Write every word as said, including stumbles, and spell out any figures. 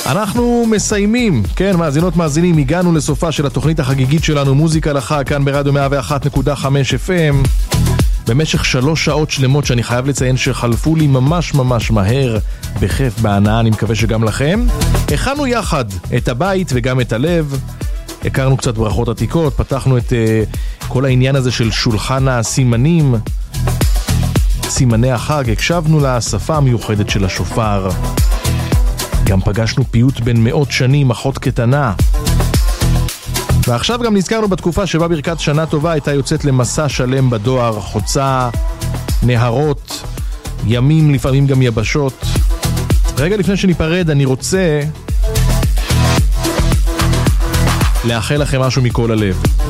אנחנו מסיימים, כן, מאזינות מאזינים, הגענו לסופה של התוכנית החגיגית שלנו, מוזיקה לחג, כאן ברדיו מאה ואחת נקודה חמש אף אם. במשך שלוש שעות שלמות שאני חייב לציין שחלפו לי ממש ממש מהר, בכיף, בהנאה, אני מקווה שגם לכם. הכנו יחד את הבית וגם את הלב, הכרנו קצת ברכות עתיקות, פתחנו את uh, כל העניין הזה של שולחן הסימנים, סימני החג, הקשבנו לשפה המיוחדת של השופר, גם פגשנו פיוט בין מאות שנים, אחות קטנה. ועכשיו גם נזכרנו בתקופה שבה ברכת שנה טובה הייתה יוצאת למסע שלם בדואר, חוצה נהרות, ימים, לפעמים גם יבשות. רגע לפני שניפרד, אני רוצה לאחל לכם משהו מכל הלב.